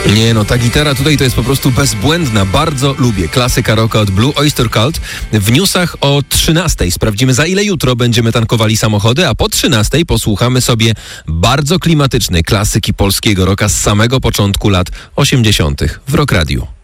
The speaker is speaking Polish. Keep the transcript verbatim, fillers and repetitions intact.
Nie no, ta gitara tutaj to jest po prostu bezbłędna. Bardzo lubię. Klasyka rocka od Blue Oyster Cult. W newsach o trzynastej sprawdzimy, za ile jutro będziemy tankowali samochody, a po trzynastej posłuchamy sobie bardzo klimatycznej klasyki polskiego rocka z samego początku lat osiemdziesiątych w Rock Radiu.